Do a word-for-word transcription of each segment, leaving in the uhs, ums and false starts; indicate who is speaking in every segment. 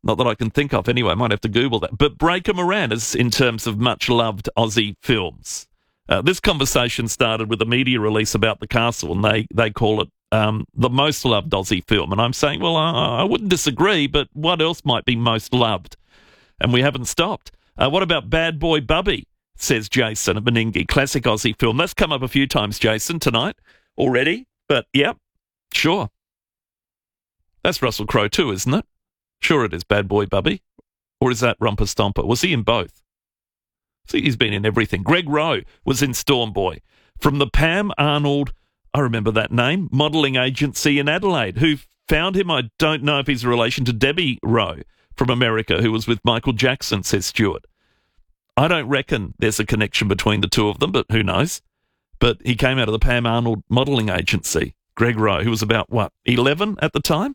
Speaker 1: Not that I can think of anyway. I might have to Google that. But Breaker Moran is in terms of much-loved Aussie films. Uh, this conversation started with a media release about The Castle, and they, they call it um, the most loved Aussie film. And I'm saying, well, I, I wouldn't disagree, but what else might be most loved? And we haven't stopped. Uh, what about Bad Boy Bubby, says Jason of Meningie. Classic Aussie film. That's come up a few times, Jason, tonight already. But, yeah, sure. That's Russell Crowe too, isn't it? Sure it is, Bad Boy Bubby. Or is that Romper Stomper? Was he in both? See, he's been in everything. Greg Rowe was in Storm Boy. From the Pam Arnold, I remember that name, modelling agency in Adelaide. Who found him? I don't know if he's a relation to Debbie Rowe from America, who was with Michael Jackson, says Stuart. I don't reckon there's a connection between the two of them, but who knows? But he came out of the Pam Arnold modelling agency. Greg Rowe, who was about, what, eleven at the time?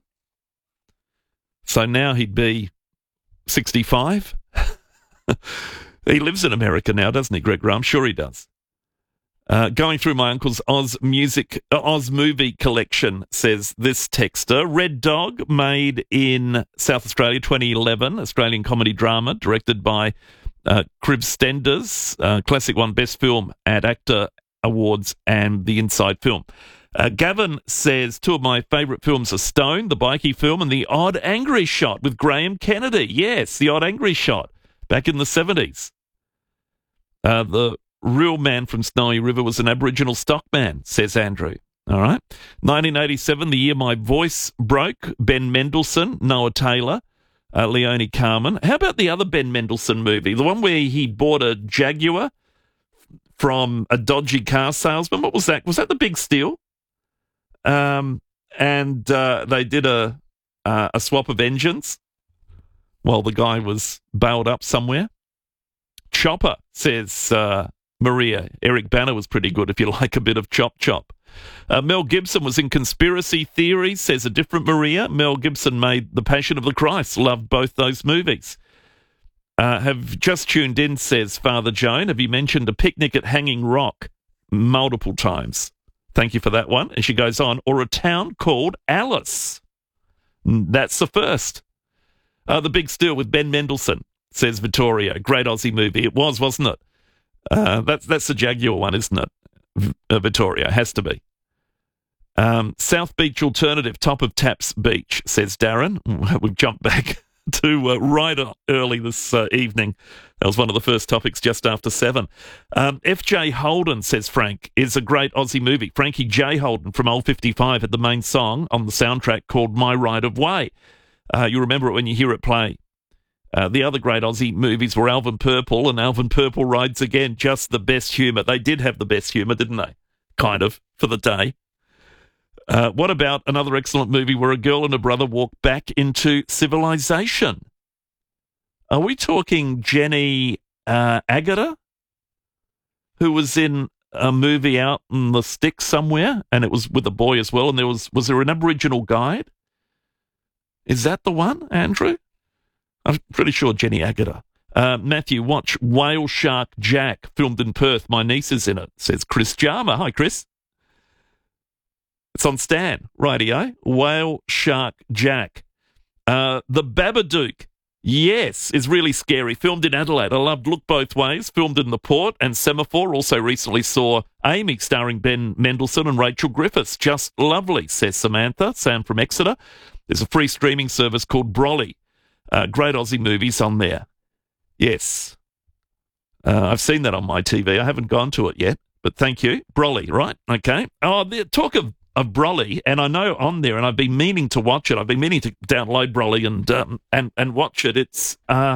Speaker 1: So now he'd be sixty-five. He lives in America now, doesn't he, Greg Rowe? I'm sure he does. Uh, going through my uncle's Oz music, uh, Oz movie collection, says this texter. Red Dog, made in South Australia, twenty eleven, Australian comedy drama, directed by uh, Crib Stenders. Uh, classic won Best Film at Actor Awards and the Inside Film. Uh, Gavin says, two of my favourite films are Stone, the bikie film, and The Odd Angry Shot with Graham Kennedy. Yes, The Odd Angry Shot, back in the seventies. Uh, the real man from Snowy River was an Aboriginal stockman, says Andrew. All right. nineteen eighty-seven, the year my voice broke, Ben Mendelsohn, Noah Taylor, uh, Leonie Carmen. How about the other Ben Mendelsohn movie, the one where he bought a Jaguar from a dodgy car salesman? What was that? Was that The Big Steal? Um, and uh, they did a uh, a swap of engines while the guy was bailed up somewhere. Chopper, says uh, Maria. Eric Banner was pretty good if you like a bit of chop chop. Uh, Mel Gibson was in Conspiracy Theories, says a different Maria. Mel Gibson made The Passion of the Christ. Loved both those movies. Uh, have just tuned in, says Father Joan. Have you mentioned A Picnic at Hanging Rock multiple times? Thank you for that one. And she goes on, or A Town Called Alice. That's the first. Uh, the Big Steal with Ben Mendelsohn, says Vittorio. Great Aussie movie. It was, wasn't it? Uh, that's that's the Jaguar one, isn't it? V- uh, Vittorio, has to be. Um, South Beach Alternative, top of Taps Beach, says Darren. We've jumped back to uh, right early this uh, evening. That was one of the first topics just after seven. Um, F J Holden, says Frank, is a great Aussie movie. Frankie J. Holden from Old fifty-five had the main song on the soundtrack called My Right of Way. Uh, you remember it when you hear it play. Uh, the other great Aussie movies were Alvin Purple and Alvin Purple Rides Again. Just the best humour. They did have the best humour, didn't they? Kind of, for the day. Uh, what about another excellent movie where a girl and a brother walk back into civilization? Are we talking Jenny uh, Agata, who was in a movie out in the sticks somewhere, and it was with a boy as well, and there was, was there an Aboriginal guide? Is that the one, Andrew? I'm pretty sure Jenny Agata. Uh, Matthew, watch Whale Shark Jack, filmed in Perth. My niece is in it, says Chris Jarmer. Hi, Chris. It's on Stan. Rightio. Whale Shark Jack. Uh, the Babadook, yes, is really scary. Filmed in Adelaide. I loved Look Both Ways. Filmed in the Port and Semaphore. Also recently saw Amy, starring Ben Mendelsohn and Rachel Griffiths. Just lovely, says Samantha. Sam from Exeter. There's a free streaming service called Brolly. Uh, great Aussie movies on there. Yes. Uh, I've seen that on my T V. I haven't gone to it yet, but thank you. Brolly, right? Okay. Oh, the talk of, of Brolly, and I know on there, and I've been meaning to watch it. I've been meaning to download Brolly and um, and, and watch it. It's uh,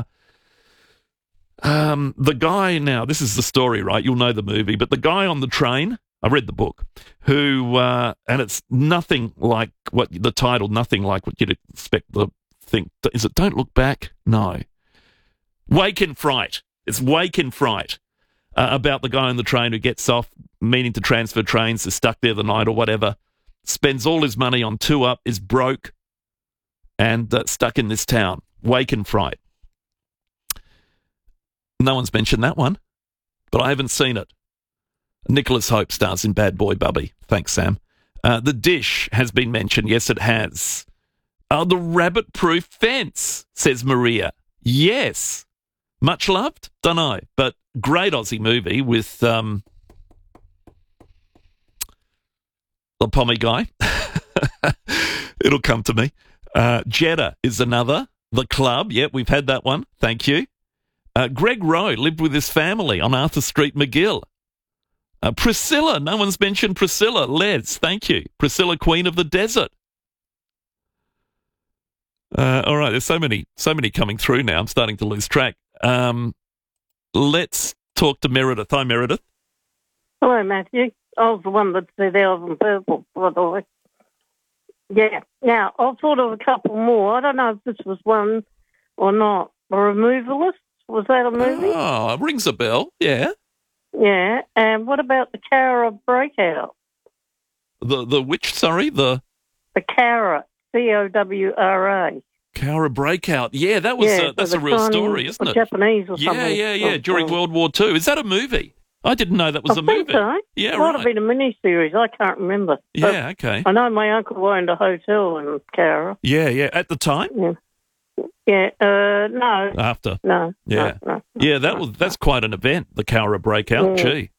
Speaker 1: um, the guy now, this is the story, right? You'll know the movie, but the guy on the train, I read the book, who, uh, and it's nothing like what the title, nothing like what you'd expect the think. Is it Don't Look Back? No. Wake in Fright. It's Wake in Fright. Uh, about the guy on the train who gets off, meaning to transfer trains, is stuck there the night or whatever, spends all his money on Two Up, is broke, and uh, stuck in this town. Wake in Fright. No one's mentioned that one, but I haven't seen it. Nicholas Hope stars in Bad Boy Bubby. Thanks, Sam. Uh, the Dish has been mentioned. Yes, it has. Oh, The Rabbit-Proof Fence, says Maria. Yes. Much loved? Dunno. But great Aussie movie with um, the Pommy guy. It'll come to me. Uh, Jeddah is another. The Club. Yep, we've had that one. Thank you. Uh, Greg Rowe lived with his family on Arthur Street, McGill. Uh, Priscilla. No one's mentioned Priscilla. Les, thank you. Priscilla, Queen of the Desert. Uh, all right, there's so many, so many coming through now. I'm starting to lose track. Um, let's talk to Meredith. Hi, Meredith.
Speaker 2: Hello, Matthew. I was the one that said Elven Purple, by the way. Yeah. Now, I've thought of a couple more. I don't know if this was one or not. The Removalists, was that a movie?
Speaker 1: Oh, it rings a bell. Yeah.
Speaker 2: Yeah. And what about the Cara Breakout?
Speaker 1: The the which? Sorry, the
Speaker 2: The Cara, C O W R A.
Speaker 1: Cara Breakout. Yeah, that was
Speaker 2: Yeah,
Speaker 1: uh, that's
Speaker 2: the
Speaker 1: a real
Speaker 2: Chinese
Speaker 1: story, isn't
Speaker 2: or
Speaker 1: it?
Speaker 2: Japanese or
Speaker 1: Yeah,
Speaker 2: something.
Speaker 1: yeah, yeah.
Speaker 2: Oh,
Speaker 1: During
Speaker 2: oh.
Speaker 1: World War Two. Is that a movie? I didn't know that was
Speaker 2: I
Speaker 1: a
Speaker 2: think
Speaker 1: movie.
Speaker 2: so.
Speaker 1: Yeah,
Speaker 2: Might
Speaker 1: right.
Speaker 2: have been a mini-series. I can't remember. But
Speaker 1: Yeah, okay.
Speaker 2: I know my uncle owned a hotel in Cara.
Speaker 1: Yeah, yeah. At the time?
Speaker 2: Yeah. Yeah. Uh, no.
Speaker 1: After.
Speaker 2: No.
Speaker 1: Yeah.
Speaker 2: No, no,
Speaker 1: Yeah, that was that's quite an event, the Cara Breakout.
Speaker 2: Mm.
Speaker 1: Gee,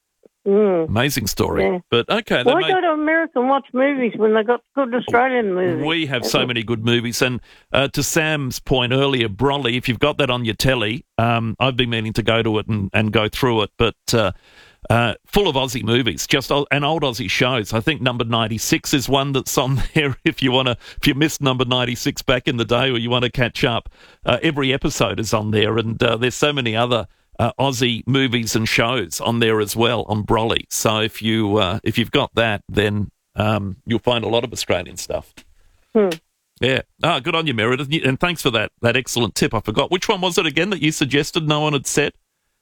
Speaker 2: Mm.
Speaker 1: amazing story.
Speaker 2: Yeah.
Speaker 1: But okay, they
Speaker 2: Why
Speaker 1: made,
Speaker 2: go to America and watch movies when they got good Australian movies?
Speaker 1: we have so many good movies. And uh, to Sam's point earlier, Broly, if you've got that on your telly, um, I've been meaning to go to it and, and go through it, but uh, uh, full of Aussie movies, just o- and old Aussie shows. I think number ninety-six is one that's on there. If you want to, if you missed number ninety-six back in the day, or you want to catch up, uh, every episode is on there, and uh, there's so many other uh, Aussie movies and shows on there as well on Broly. So if you uh, if you've got that, then um, you'll find a lot of Australian stuff.
Speaker 2: Hmm.
Speaker 1: Yeah. Ah, good on you, Meredith, and thanks for that that excellent tip. I forgot which one was it again that you suggested. No one had said.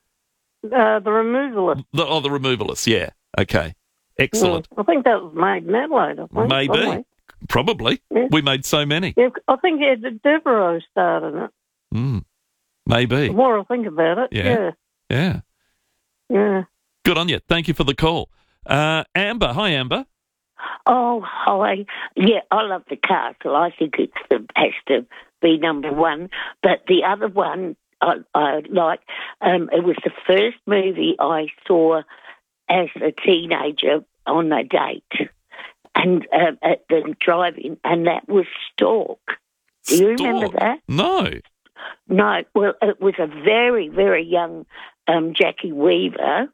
Speaker 2: Uh, the Removalists.
Speaker 1: The, oh, the Removalists, yeah. Okay. Excellent.
Speaker 2: Mm. I think that was made in Adelaide. I think,
Speaker 1: Maybe.
Speaker 2: somewhere.
Speaker 1: Probably.
Speaker 2: Yeah.
Speaker 1: We made so many.
Speaker 2: Yeah, I think Ed Devereaux starred in it.
Speaker 1: Mm. Maybe.
Speaker 2: The more I think about it,
Speaker 1: Yeah.
Speaker 2: yeah.
Speaker 1: Yeah.
Speaker 2: Yeah.
Speaker 1: Good on you. Thank you for the call. Uh, Amber. Hi, Amber.
Speaker 3: Oh, hi. Yeah, I love The Castle. I think it's the, has to be number one. But the other one I, I like, um, it was the first movie I saw as a teenager on a date and um, at the drive-in, and that was Stork. Do you remember
Speaker 1: Stork?
Speaker 3: that?
Speaker 1: No.
Speaker 3: No, well, it was a very, very young um, Jackie Weaver,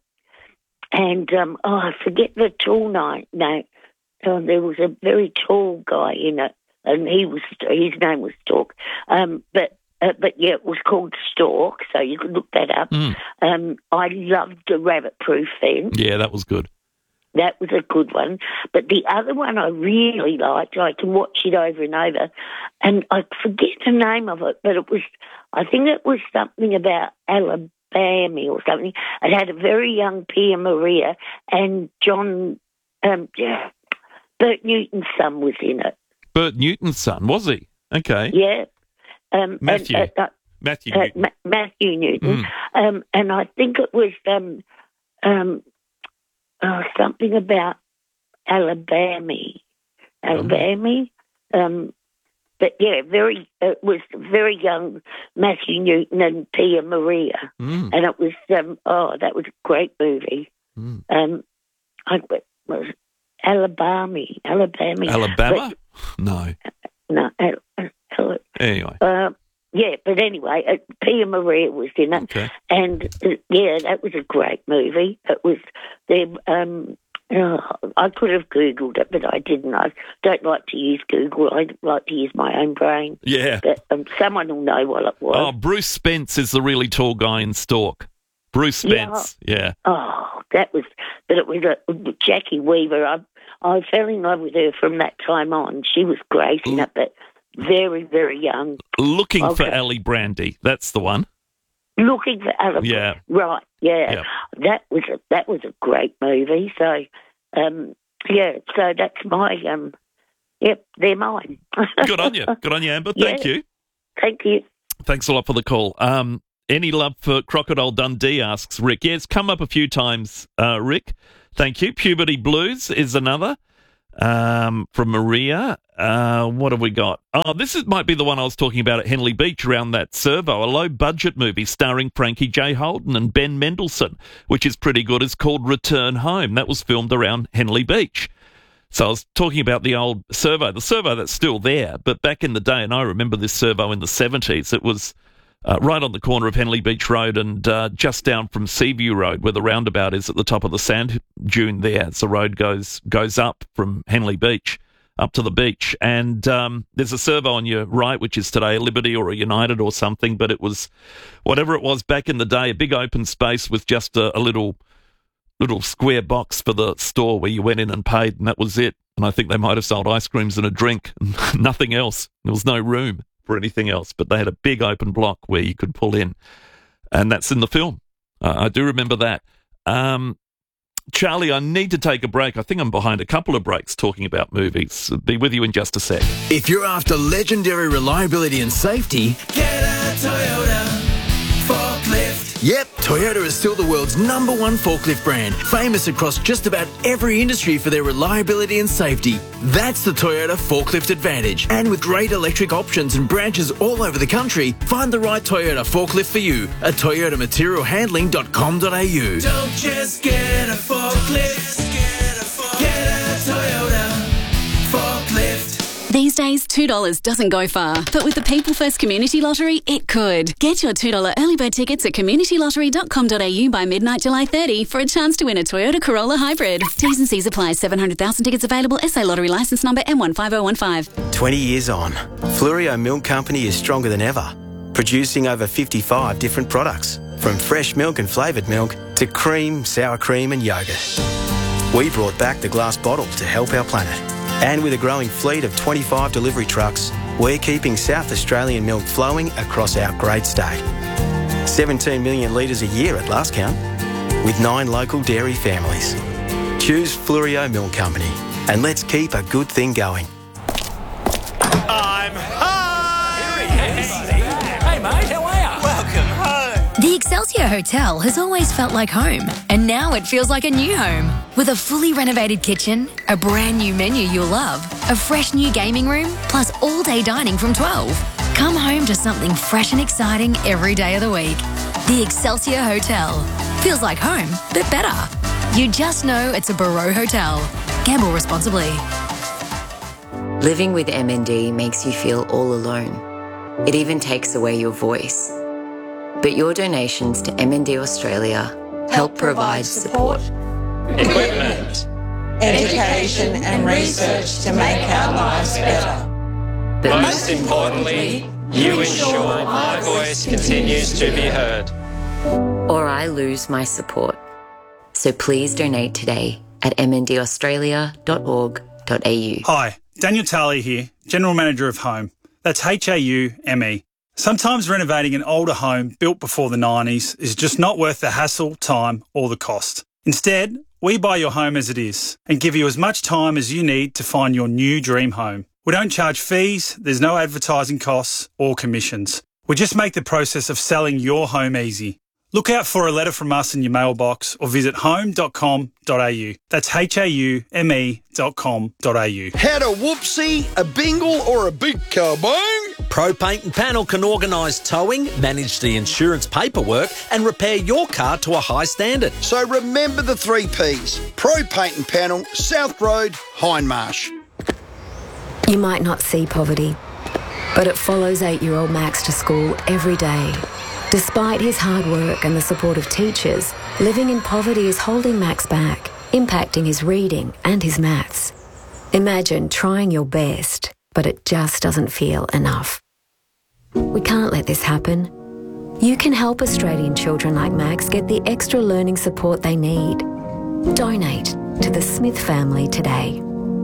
Speaker 3: and um, oh, I forget the tall name. No, um, there was a very tall guy in it, and he was his name was Stork. Um, but uh, but yeah, it was called Stork, so you could look that up.
Speaker 1: Mm.
Speaker 3: Um, I loved The Rabbit-Proof Fence.
Speaker 1: Yeah, that was good.
Speaker 3: That was a good one. But the other one I really liked, I can watch it over and over, and I forget the name of it, but it was, I think it was something about Alabama or something. It had a very young Pia Maria, and John, um, yeah, Bert Newton's son was in it.
Speaker 1: Bert Newton's son, was he? Okay.
Speaker 3: Yeah. Um,
Speaker 1: Matthew.
Speaker 3: And, uh,
Speaker 1: Matthew
Speaker 3: uh,
Speaker 1: Newton.
Speaker 3: Ma- Matthew Newton.
Speaker 1: Mm.
Speaker 3: Um, and I think it was um, um, uh, something about Alabama. Alabama. Um, but yeah, very. It was very young Matthew Newton and Pia Maria,
Speaker 1: Mm.
Speaker 3: and it was um, oh, that was a great movie.
Speaker 1: Mm.
Speaker 3: Um, I it was Alabama, Alabama,
Speaker 1: Alabama? No.
Speaker 3: But, no, Al- Al-
Speaker 1: Anyway.
Speaker 3: uh, yeah, but anyway, uh, Pia Maria was in it,
Speaker 1: Okay.
Speaker 3: and uh, yeah, that was a great movie. It was them. Um, oh, I could have Googled it, but I didn't. I don't like to use Google. I like to use my own brain.
Speaker 1: Yeah.
Speaker 3: But um, someone will know what it was.
Speaker 1: Oh, Bruce Spence is the really tall guy in Stork. Bruce Spence. Yeah.
Speaker 3: Oh, that was, but it was a, Jackie Weaver. I I fell in love with her from that time on. She was great in it, but very, very young.
Speaker 1: Looking for
Speaker 3: Okay.
Speaker 1: Ali Brandy. That's the one.
Speaker 3: Looking for other,
Speaker 1: Yeah.
Speaker 3: right? Yeah,
Speaker 1: Yeah.
Speaker 3: that was a, that was a great movie. So, um, yeah, so that's my um, yep, they're mine.
Speaker 1: Good on you. Good on you, Amber. Thank
Speaker 3: Yeah.
Speaker 1: you.
Speaker 3: Thank you.
Speaker 1: Thanks a lot for the call. Um, any love for Crocodile Dundee, asks Rick. Yeah, it's come up a few times, uh, Rick. Thank you. Puberty Blues is another. Um, from Maria, uh, what have we got? Oh, this is, might be the one I was talking about at Henley Beach around that servo, a low-budget movie starring Frankie J. Holden and Ben Mendelsohn, which is pretty good. It's called Return Home. That was filmed around Henley Beach. So I was talking about the old servo, the servo that's still there, but back in the day, and I remember this servo in the seventies, it was uh, right on the corner of Henley Beach Road and uh, just down from Seaview Road, where the roundabout is at the top of the sand dune there. So the road goes goes up from Henley Beach up to the beach. And um, there's a servo on your right, which is today a Liberty or a United or something, but it was whatever it was back in the day, a big open space with just a, a little little square box for the store where you went in and paid, and that was it. And I think they might have sold ice creams and a drink, and nothing else. There was no room for anything else, but they had a big open block where you could pull in, and that's in the film. Uh, I do remember that. Um, Charlie, I need to take a break. I think I'm behind a couple of breaks talking about movies. Be with you in just a sec.
Speaker 4: If you're after legendary reliability and safety,
Speaker 5: get a Toyota forklift.
Speaker 4: Yep, Toyota is still the world's number one forklift brand, famous across just about every industry for their reliability and safety. That's the Toyota Forklift Advantage. And with great electric options and branches all over the country, find the right Toyota forklift for you at toyota material handling dot com dot a u.
Speaker 5: Don't just get a forklift, get a, forklift. Get a Toyota forklift.
Speaker 6: These days, two dollars doesn't go far, but with the People First Community Lottery, it could. Get your two dollars early bird tickets at community lottery dot com dot a u by midnight July thirtieth for a chance to win a Toyota Corolla Hybrid. T's and C's apply. seven hundred thousand tickets available. S A Lottery licence number M one five zero one five.
Speaker 7: twenty years on, Fluorio Milk Company is stronger than ever, producing over fifty-five different products, from fresh milk and flavoured milk to cream, sour cream and yoghurt. We brought back the glass bottle to help our planet. And with a growing fleet of twenty-five delivery trucks, we're keeping South Australian milk flowing across our great state. seventeen million litres a year at last count, with nine local dairy families. Choose Fluorio Milk Company, and let's keep a good thing going.
Speaker 5: I'm home! Hey mate, how are you? Welcome home!
Speaker 8: The Excelsior Hotel has always felt like home, and now it feels like a new home. With a fully renovated kitchen, a brand new menu you'll love, a fresh new gaming room, plus all-day dining from twelve. Come home to something fresh and exciting every day of the week. The Excelsior Hotel. Feels like home, but better. You just know it's a Barreau Hotel. Gamble responsibly.
Speaker 9: Living with M N D makes you feel all alone. It even takes away your voice. But your donations to M N D Australia help, help provide support.
Speaker 10: Equipment, education and research to make our lives better.
Speaker 11: But most importantly, you ensure my voice continues to be heard.
Speaker 9: Or I lose my support. So please donate today at m n d australia dot org dot a u.
Speaker 12: Hi, Daniel Talley here, General Manager of Home. That's H A U M E. Sometimes renovating an older home built before the nineties is just not worth the hassle, time or the cost. Instead, we buy your home as it is and give you as much time as you need to find your new dream home. We don't charge fees, there's no advertising costs or commissions. We just make the process of selling your home easy. Look out for a letter from us in your mailbox or visit home dot com dot a u. That's H A U M E dot com dot a u.
Speaker 13: Had a whoopsie, a bingle or a big kabong?
Speaker 14: Pro Paint and Panel can organise towing, manage the insurance paperwork and repair your car to a high standard.
Speaker 13: So remember the three Ps. Pro Paint and Panel, South Road, Hindmarsh.
Speaker 15: You might not see poverty, but it follows eight-year-old Max to school every day. Despite his hard work and the support of teachers, living in poverty is holding Max back, impacting his reading and his maths. Imagine trying your best, but it just doesn't feel enough. We can't let this happen. You can help Australian children like Max get the extra learning support they need. Donate to the Smith family today.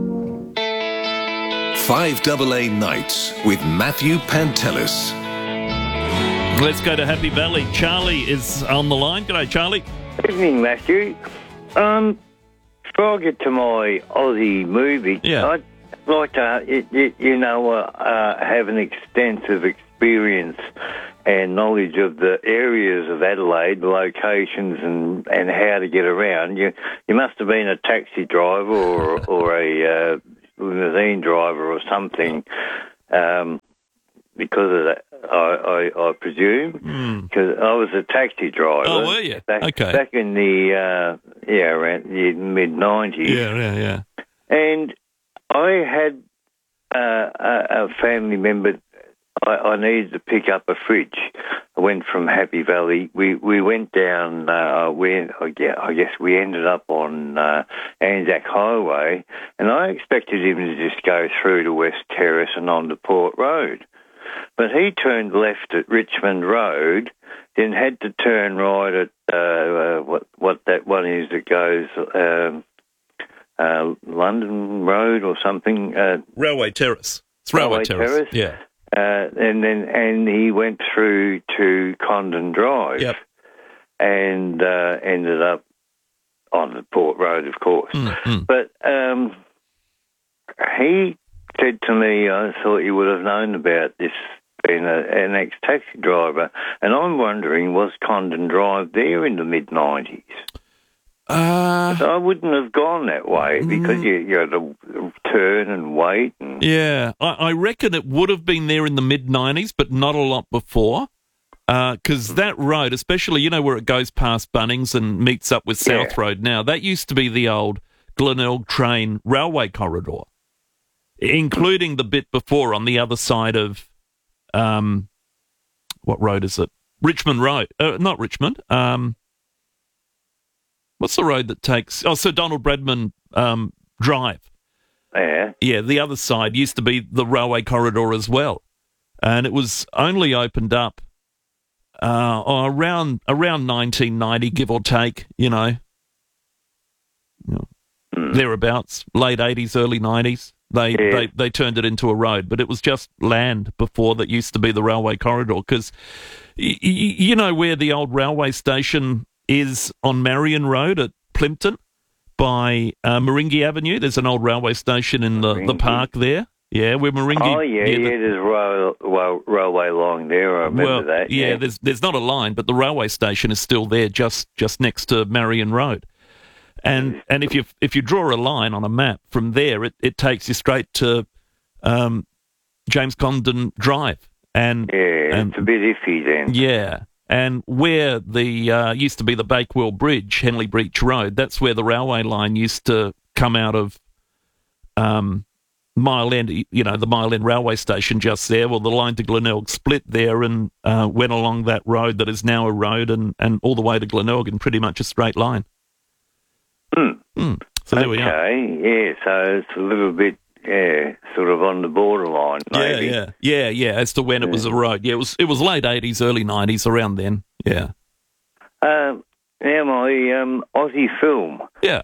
Speaker 16: five A A Nights with Matthew Pantelis.
Speaker 1: Let's go to Happy Valley. Charlie is on the line. G'day, Charlie.
Speaker 17: Evening, Matthew. Um, before I get to my Aussie movie,
Speaker 1: yeah.
Speaker 17: I'd like to, you, you know, uh, uh, have an extensive experience and knowledge of the areas of Adelaide, the locations and, and how to get around. You you must have been a taxi driver or or a uh, limousine driver or something, um, because of that. I, I, I presume because mm. I was a taxi driver.
Speaker 1: Oh, were you?
Speaker 17: Back,
Speaker 1: okay.
Speaker 17: Back in the uh, yeah around the mid nineties.
Speaker 1: Yeah, yeah, yeah.
Speaker 17: And I had uh, a, a family member. I, I needed to pick up a fridge. I went from Happy Valley. We we went down. Uh, we I guess, I guess we ended up on uh, Anzac Highway, and I expected him to just go through to West Terrace and on to Port Road. But he turned left at Richmond Road, then had to turn right at uh, uh, what what that one is that goes um, uh, London Road or something. Uh,
Speaker 1: Railway Terrace. It's Railway,
Speaker 17: Railway
Speaker 1: Terrace.
Speaker 17: Terrace.
Speaker 1: Yeah.
Speaker 17: Uh, and then and he went through to Condon Drive.
Speaker 1: Yep.
Speaker 17: And uh, ended up on the Port Road, of course.
Speaker 1: Mm-hmm.
Speaker 17: But um, he said to me, I thought you would have known about this, being a, an ex-taxi driver, and I'm wondering, was Condon Drive there in the mid nineties?
Speaker 1: Uh,
Speaker 17: so I wouldn't have gone that way because mm, you, you had to turn and wait. And
Speaker 1: yeah, I, I reckon it would have been there in the mid nineties, but not a lot before. Because uh, that road, especially, you know, where it goes past Bunnings and meets up with South yeah. Road now, that used to be the old Glenelg train railway corridor, including the bit before on the other side of, um, what road is it? Richmond Road. Uh, not Richmond. Um, what's the road that takes... Oh, Sir Donald Bradman um, Drive.
Speaker 17: Yeah.
Speaker 1: Yeah, the other side used to be the railway corridor as well. And it was only opened up uh, around around nineteen ninety, give or take, you know, you know mm. thereabouts, late eighties, early nineties. They, yeah. they they turned it into a road, but it was just land before that used to be the railway corridor. Because y- y- you know where the old railway station is on Marion Road at Plimpton by uh, Maringi Avenue. There's an old railway station in the, the park there. Yeah, where Maringi.
Speaker 17: Oh yeah, yeah.
Speaker 1: The,
Speaker 17: yeah there's a rail, rail, railway line there. I remember
Speaker 1: well,
Speaker 17: that.
Speaker 1: Yeah,
Speaker 17: yeah,
Speaker 1: there's there's not a line, but the railway station is still there, just just next to Marion Road. And and if you if you draw a line on a map from there, it, it takes you straight to um, James Condon Drive. And
Speaker 17: yeah,
Speaker 1: and,
Speaker 17: it's a bit iffy then.
Speaker 1: Yeah, and where the uh, used to be the Bakewell Bridge, Henley Breach Road, that's where the railway line used to come out of. Um, Mile End, you know, the Mile End railway station just there. Well, the line to Glenelg split there and uh, went along that road that is now a road and, and all the way to Glenelg in pretty much a straight line.
Speaker 17: Mm.
Speaker 1: Mm. So there
Speaker 17: okay.
Speaker 1: we are.
Speaker 17: Yeah, so it's a little bit, yeah, sort of on the borderline, maybe.
Speaker 1: Yeah, yeah, yeah, yeah, as to when yeah. it was a road. Yeah, it was it was late eighties, early nineties, around then, yeah.
Speaker 17: Um, now my um, Aussie film.
Speaker 1: Yeah.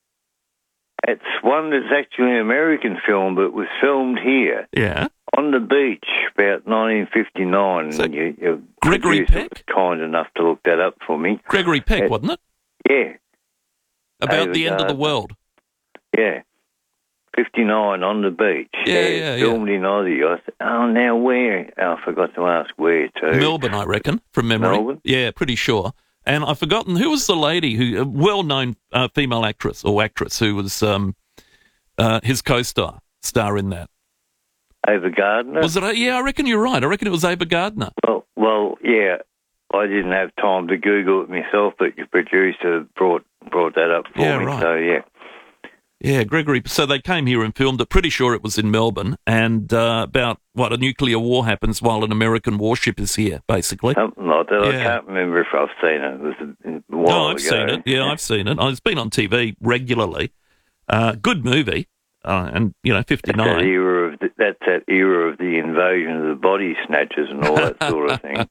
Speaker 17: It's one that's actually an American film, but was filmed here.
Speaker 1: Yeah.
Speaker 17: On the beach, about nineteen fifty-nine.
Speaker 1: So
Speaker 17: you, you
Speaker 1: Gregory Peck?
Speaker 17: was kind enough to look that up for me.
Speaker 1: Gregory Peck,
Speaker 17: it,
Speaker 1: wasn't it?
Speaker 17: Yeah.
Speaker 1: About
Speaker 17: Over
Speaker 1: the end
Speaker 17: uh,
Speaker 1: of the world.
Speaker 17: Yeah. fifty-nine on the beach.
Speaker 1: Yeah, yeah, yeah.
Speaker 17: Filmed
Speaker 1: yeah.
Speaker 17: in Aussie. I said, oh, now where? Oh, I forgot to ask where too.
Speaker 1: Melbourne, I reckon, from memory.
Speaker 17: Melbourne?
Speaker 1: Yeah, pretty sure. And I've forgotten, who was the lady, who a well-known uh, female actress or actress who was... Um, Uh, his co-star, star in that.
Speaker 17: Ava Gardner?
Speaker 1: Was it? Yeah, I reckon you're right. I reckon it was Ava Gardner.
Speaker 17: Well, well, yeah. I didn't have time to Google it myself, but your producer brought brought that up for
Speaker 1: yeah,
Speaker 17: me.
Speaker 1: Right.
Speaker 17: So yeah,
Speaker 1: yeah, Gregory. So they came here and filmed it. Pretty sure it was in Melbourne, and uh, about what a nuclear war happens while an American warship is here, basically.
Speaker 17: Something like that.
Speaker 1: Yeah.
Speaker 17: I can't remember if I've seen it. It was a, a while
Speaker 1: No, I've
Speaker 17: ago.
Speaker 1: seen it. Yeah, I've seen it. It's been on T V regularly. Uh, good movie, uh, and you know, fifty-nine.
Speaker 17: That's that era of the, that's that era of the invasion of the body snatchers and all that sort of thing.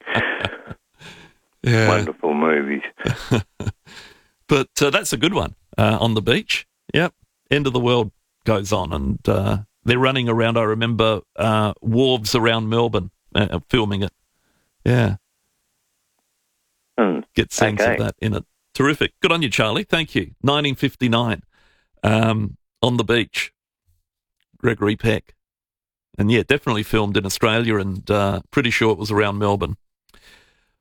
Speaker 1: Yeah.
Speaker 17: Wonderful movies.
Speaker 1: But uh, that's a good one. Uh, on the beach. Yep. End of the world goes on, and uh, they're running around. I remember uh, wharves around Melbourne uh, filming it. Yeah.
Speaker 17: Mm.
Speaker 1: Get scenes
Speaker 17: okay.
Speaker 1: of that in it. Terrific. Good on you, Charlie. Thank you. nineteen fifty-nine. Um, on the beach, Gregory Peck. And yeah, definitely filmed in Australia, and uh, pretty sure it was around Melbourne.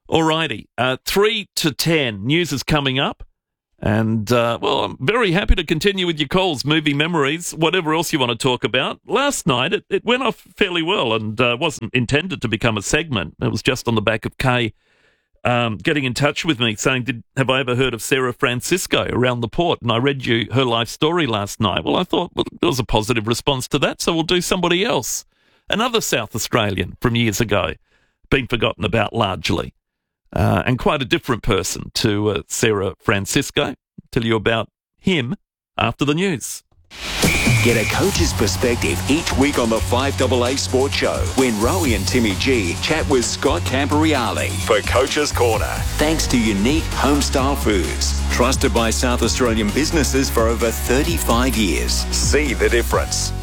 Speaker 1: Alrighty, uh, three to ten. News is coming up. And, uh, well, I'm very happy to continue with your calls, movie memories, whatever else you want to talk about. Last night, it, it went off fairly well and uh, wasn't intended to become a segment. It was just on the back of Kay um, getting in touch with me saying, Did have I ever heard of Sarah Francisco around the port? And I read you her life story last night. Well, I thought, well, there was a positive response to that, so we'll do somebody else. Another South Australian from years ago, been forgotten about largely. Uh, and quite a different person to uh, Sarah Francisco. Tell you about him after the news.
Speaker 18: Get a coach's perspective each week on the five A A Sports Show when Rowie and Timmy G chat with Scott Camporeale for Coach's Corner. Thanks to Unique Homestyle Foods, trusted by South Australian businesses for over thirty-five years. See the difference.